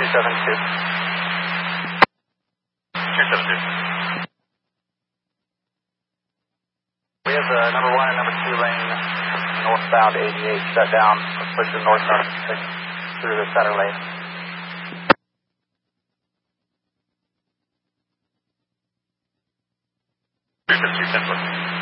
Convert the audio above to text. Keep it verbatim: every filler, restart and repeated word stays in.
two seven two. two seven two. We have uh, number one and number two lane northbound eighty-eight shut down. Let's push the northbound through the center lane. two seven two, ten foot.